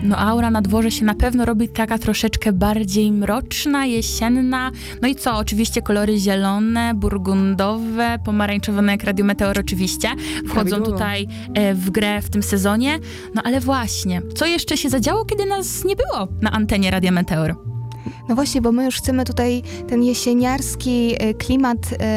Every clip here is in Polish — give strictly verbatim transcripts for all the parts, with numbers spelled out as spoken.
No aura na dworze się na pewno robi taka troszeczkę bardziej mroczna, jesienna. No i co? Oczywiście kolory zielone, burgundowe, pomarańczowe, no jak Radio Meteor oczywiście. Wchodzą tutaj e, w grę w tym sezonie. No ale właśnie, co jeszcze się zadziało, kiedy nas nie było na antenie Radia Meteor? No właśnie, bo my już chcemy tutaj ten jesieniarski klimat,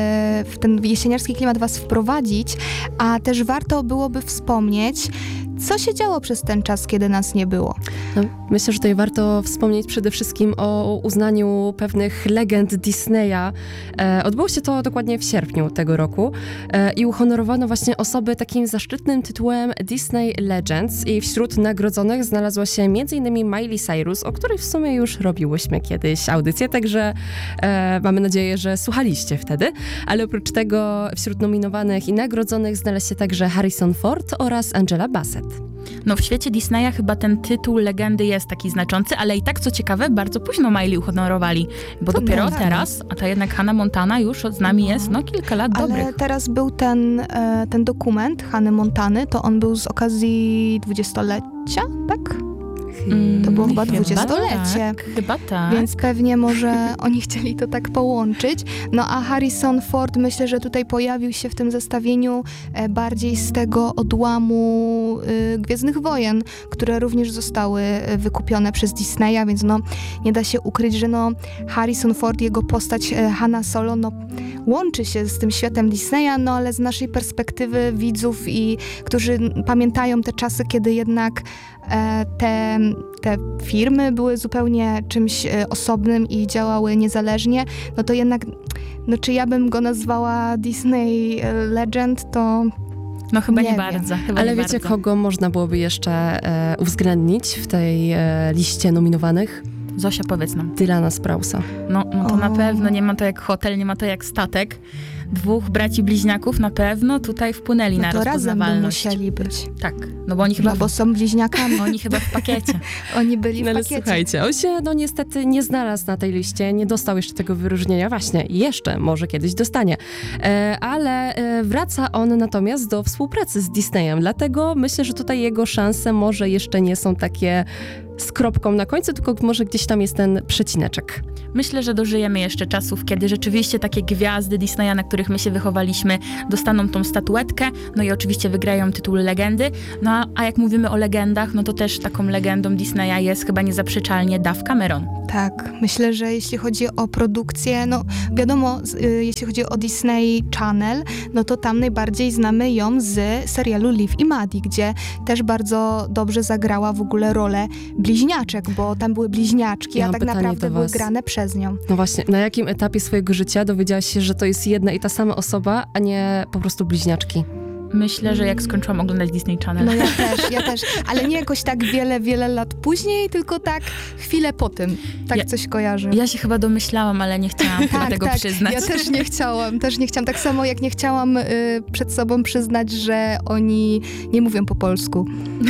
w ten jesieniarski klimat was wprowadzić, a też warto byłoby wspomnieć, co się działo przez ten czas, kiedy nas nie było. No, myślę, że tutaj warto wspomnieć przede wszystkim o uznaniu pewnych legend Disneya. E, odbyło się to dokładnie w sierpniu tego roku e, i uhonorowano właśnie osoby takim zaszczytnym tytułem Disney Legends i wśród nagrodzonych znalazła się między innymi Miley Cyrus, o której w sumie już robiłyśmy kiedyś audycję, także e, mamy nadzieję, że słuchaliście wtedy, ale oprócz tego wśród nominowanych i nagrodzonych znalazł się także Harrison Ford oraz Angela Bassett. No w świecie Disneya chyba ten tytuł legendy jest taki znaczący, ale i tak, co ciekawe, bardzo późno Miley uhonorowali, bo To dopiero tak. teraz, a ta jednak Hannah Montana już z nami jest, no kilka lat Ale dobrych. teraz był ten, e, ten dokument Hanny Montany, to on był z okazji dwudziestolecia, tak? Mm, To było chyba chyba dwudziestolecie. Tak, chyba tak. Więc pewnie może oni chcieli to tak połączyć. No a Harrison Ford myślę, że tutaj pojawił się w tym zestawieniu e, bardziej z tego odłamu y, Gwiezdnych Wojen, które również zostały e, wykupione przez Disneya, więc no nie da się ukryć, że no Harrison Ford, jego postać e, Hanna Solo, no łączy się z tym światem Disneya, no ale z naszej perspektywy widzów i którzy pamiętają te czasy, kiedy jednak e, te, te firmy były zupełnie czymś e, osobnym i działały niezależnie, no to jednak, no czy ja bym go nazwała Disney Legend, to No chyba nie, nie bardzo. Chyba Ale nie wiecie, bardzo. kogo można byłoby jeszcze e, uwzględnić w tej e, liście nominowanych? Zosia, powiedz nam. Dylana Sprouse'a. No, no to O. na pewno nie ma to jak hotel, nie ma to jak statek. Dwóch braci bliźniaków na pewno tutaj wpłynęli no na to razem by rozpoznawalność. musieli być. Tak, no bo oni chyba, No bo są bliźniakami. oni chyba w pakiecie. Oni byli w No ale pakiecie. słuchajcie, on się no niestety nie znalazł na tej liście, nie dostał jeszcze tego wyróżnienia. Właśnie, jeszcze może kiedyś dostanie. E, ale e, wraca on natomiast do współpracy z Disneyem, dlatego myślę, że tutaj jego szanse może jeszcze nie są takie z kropką na końcu, tylko może gdzieś tam jest ten przecineczek. Myślę, że dożyjemy jeszcze czasów, kiedy rzeczywiście takie gwiazdy Disneya, na których my się wychowaliśmy, dostaną tą statuetkę, no i oczywiście wygrają tytuł legendy. No a, a jak mówimy o legendach, no to też taką legendą Disneya jest chyba niezaprzeczalnie Dove Cameron. Tak, myślę, że jeśli chodzi o produkcję, no wiadomo, z- y, jeśli chodzi o Disney Channel, no to tam najbardziej znamy ją z serialu Liv i Maddie, gdzie też bardzo dobrze zagrała w ogóle rolę bliźniaczek, bo tam były bliźniaczki, Ja a mam tak pytanie naprawdę do były was. grane przez nią. No właśnie, na jakim etapie swojego życia dowiedziałaś się, że to jest jedna i ta sama osoba, a nie po prostu bliźniaczki? Myślę, że jak skończyłam oglądać Disney Channel. No ja też, ja też, ale nie jakoś tak wiele, wiele lat później, tylko tak chwilę po tym, tak Ja- coś kojarzę. Ja się chyba domyślałam, ale nie chciałam chyba tego przyznać. Ja też nie chciałam, też nie chciałam. Tak samo jak nie chciałam y, przed sobą przyznać, że oni nie mówią po polsku.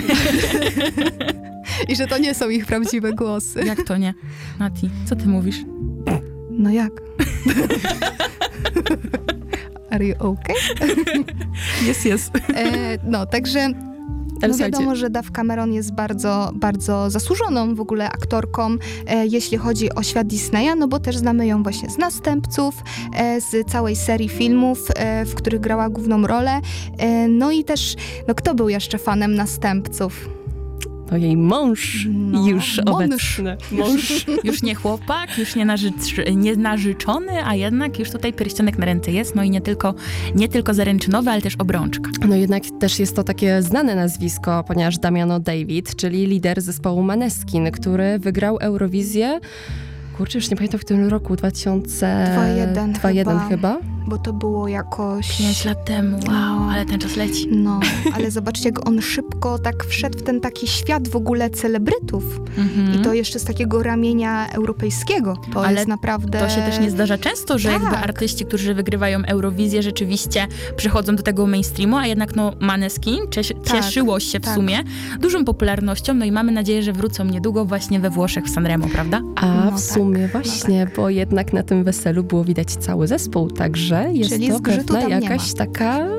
I że to nie są ich prawdziwe głosy. Jak to nie? Nati, co ty mówisz? No jak? Are you okay? Jest, jest. E, no, także Ale no słuchajcie, wiadomo, że Dove Cameron jest bardzo, bardzo zasłużoną w ogóle aktorką, e, jeśli chodzi o świat Disneya, no bo też znamy ją właśnie z Następców, e, z całej serii filmów, e, w których grała główną rolę. E, no i też, no kto był jeszcze fanem Następców? to jej mąż No, już mąż. obecny. Mąż. Już nie chłopak, już nie, narzecz, nie narzeczony, a jednak już tutaj pierścionek na ręce jest, no i nie tylko, nie tylko zaręczynowy, ale też obrączka. No jednak też jest to takie znane nazwisko, ponieważ Damiano David, czyli lider zespołu Maneskin, który wygrał Eurowizję, kurczę, już nie pamiętam w tym roku, dwa tysiące dwa jeden chyba. chyba. Bo to było jakoś... Pięć lat temu, wow, ale ten czas leci. No, ale zobaczcie, jak on szybko tak wszedł w ten taki świat w ogóle celebrytów. Mhm. I to jeszcze z takiego ramienia europejskiego. To Ale jest naprawdę... To się też nie zdarza często, że Tak. jakby artyści, którzy wygrywają Eurowizję, rzeczywiście przychodzą do tego mainstreamu, a jednak no Maneskin cies- Tak, cieszyło się w tak. sumie dużą popularnością, no i mamy nadzieję, że wrócą niedługo właśnie we Włoszech w Sanremo, prawda? A No w tak, sumie no właśnie, bo jednak na tym weselu było widać cały zespół, także jest Czyli to zgrzytu pewna tam nie jakaś ma. taka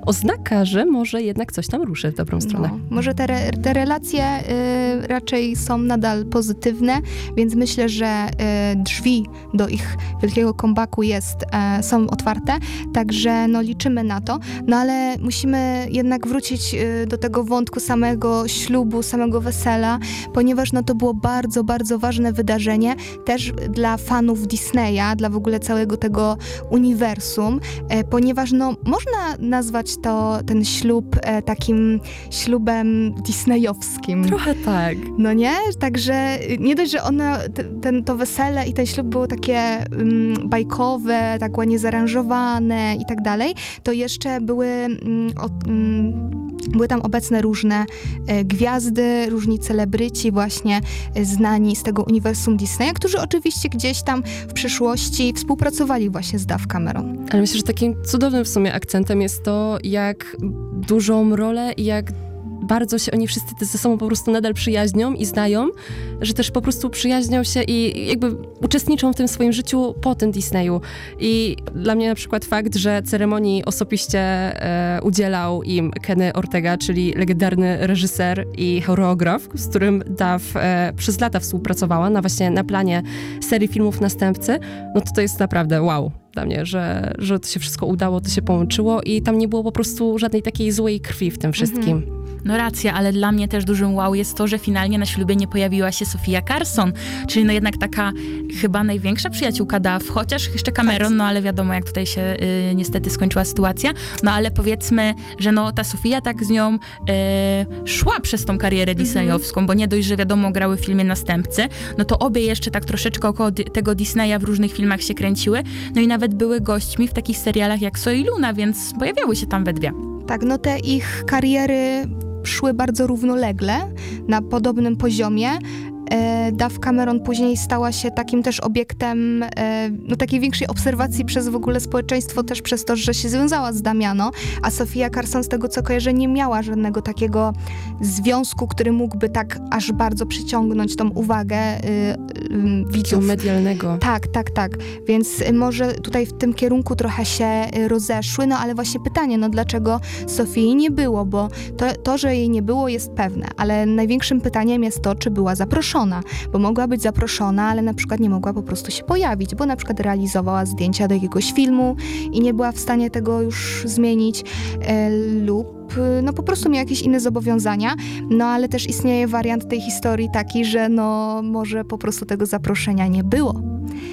oznaka, że może jednak coś tam ruszy w dobrą stronę. No, może te, re, te relacje y, raczej są nadal pozytywne, więc myślę, że y, drzwi do ich wielkiego comebacku jest, y, są otwarte, także no, liczymy na to. No ale musimy jednak wrócić y, do tego wątku samego ślubu, samego wesela, ponieważ no, to było bardzo, bardzo ważne wydarzenie też dla fanów Disneya, dla w ogóle całego tego uniwersum, y, ponieważ no, można nazwać to, ten ślub e, takim ślubem disneyowskim. Trochę tak. No nie? Także nie dość, że ona, te, ten, to wesele i ten ślub było takie um, bajkowe, tak ładnie zaaranżowane i tak dalej, to jeszcze były, um, o, um, były tam obecne różne e, gwiazdy, różni celebryci właśnie e, znani z tego uniwersum Disneya, którzy oczywiście gdzieś tam w przyszłości współpracowali właśnie z Dove Cameron. Ale myślę, że takim cudownym w sumie akcentem jest to, jak dużą rolę i jak bardzo się oni wszyscy ze sobą po prostu nadal przyjaźnią i znają, że też po prostu przyjaźnią się i jakby uczestniczą w tym swoim życiu po tym Disneyu. I dla mnie na przykład fakt, że ceremonii osobiście e, udzielał im Kenny Ortega, czyli legendarny reżyser i choreograf, z którym Dove e, przez lata współpracowała na właśnie na planie serii filmów Następcy, no to to jest naprawdę wow dla mnie, że, że to się wszystko udało, to się połączyło i tam nie było po prostu żadnej takiej złej krwi w tym wszystkim. Mhm. No racja, ale dla mnie też dużym wow jest to, że finalnie na ślubie nie pojawiła się Sofia Carson, czyli no jednak taka chyba największa przyjaciółka Dove, chociaż jeszcze Cameron, no ale wiadomo jak tutaj się y, niestety skończyła sytuacja, no ale powiedzmy, że no ta Sofia tak z nią y, szła przez tą karierę disneyowską, mm-hmm. bo nie dość, że wiadomo grały w filmie Następcy, no to obie jeszcze tak troszeczkę około di- tego Disneya w różnych filmach się kręciły, no i nawet były gośćmi w takich serialach jak Soy Luna, więc pojawiały się tam we dwie. Tak, no te ich kariery szły bardzo równolegle, na podobnym poziomie. Dove Cameron później stała się takim też obiektem no, takiej większej obserwacji przez w ogóle społeczeństwo, też przez to, że się związała z Damiano, a Sofia Carson, z tego co kojarzę, nie miała żadnego takiego związku, który mógłby tak aż bardzo przyciągnąć tą uwagę y, y, widzów. Medialnego. Tak, tak, tak. Więc może tutaj w tym kierunku trochę się rozeszły, no ale właśnie pytanie, no dlaczego Sofii nie było, bo to, to, że jej nie było jest pewne, ale największym pytaniem jest to, czy była zaproszona. Bo mogła być zaproszona, ale na przykład nie mogła po prostu się pojawić, bo na przykład realizowała zdjęcia do jakiegoś filmu i nie była w stanie tego już zmienić e, lub no po prostu miała jakieś inne zobowiązania, no ale też istnieje wariant tej historii taki, że no może po prostu tego zaproszenia nie było.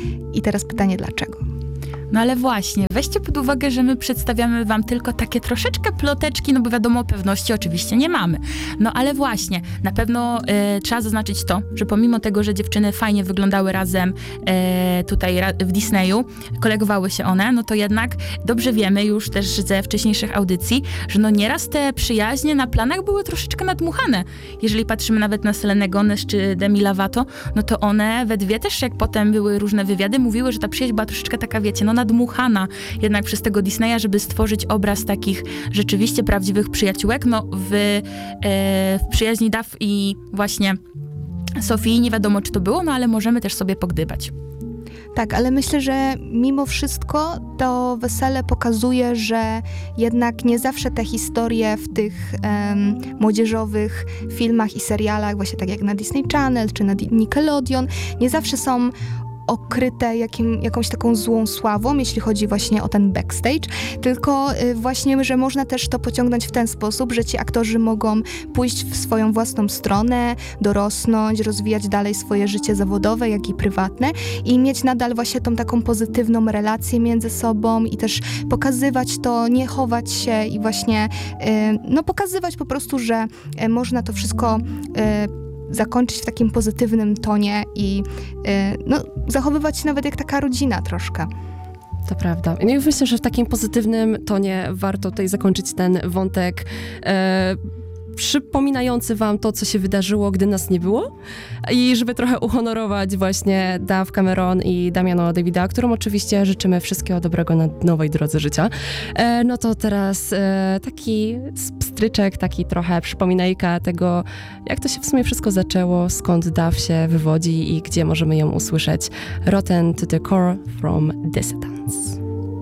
I teraz pytanie dlaczego? No ale właśnie, weźcie pod uwagę, że my przedstawiamy wam tylko takie troszeczkę ploteczki, no bo wiadomo, pewności oczywiście nie mamy. No ale właśnie, na pewno e, trzeba zaznaczyć to, że pomimo tego, że dziewczyny fajnie wyglądały razem e, tutaj ra, w Disneyu, kolegowały się one, no to jednak dobrze wiemy już też ze wcześniejszych audycji, że no nieraz te przyjaźnie na planach były troszeczkę nadmuchane. Jeżeli patrzymy nawet na Selenę Gomez czy Demi Lovato, no to one we dwie też, jak potem były różne wywiady, mówiły, że ta przyjaźń była troszeczkę taka, wiecie, no nadmuchana jednak przez tego Disneya, żeby stworzyć obraz takich rzeczywiście prawdziwych przyjaciółek. No w, e, w przyjaźni Dove i właśnie Sofii nie wiadomo, czy to było, no ale możemy też sobie pogdybać. Tak, ale myślę, że mimo wszystko to wesele pokazuje, że jednak nie zawsze te historie w tych um, młodzieżowych filmach i serialach, właśnie tak jak na Disney Channel czy na Nickelodeon, nie zawsze są okryte jakim, jakąś taką złą sławą, jeśli chodzi właśnie o ten backstage, tylko y, właśnie, że można też to pociągnąć w ten sposób, że ci aktorzy mogą pójść w swoją własną stronę, dorosnąć, rozwijać dalej swoje życie zawodowe, jak i prywatne i mieć nadal właśnie tą taką pozytywną relację między sobą i też pokazywać to, nie chować się i właśnie y, no pokazywać po prostu, że y, można to wszystko y, zakończyć w takim pozytywnym tonie i yy, no, zachowywać się nawet jak taka rodzina troszkę. To prawda. I myślę, że w takim pozytywnym tonie warto tutaj zakończyć ten wątek e, przypominający wam to, co się wydarzyło, gdy nas nie było i żeby trochę uhonorować właśnie Dove Cameron i Damiano Davida, którym oczywiście życzymy wszystkiego dobrego na nowej drodze życia. E, no to teraz e, taki pstryczek, taki trochę przypominajka tego, jak to się w sumie wszystko zaczęło, skąd Dove się wywodzi i gdzie możemy ją usłyszeć. Rotten to the Core from Dissidents.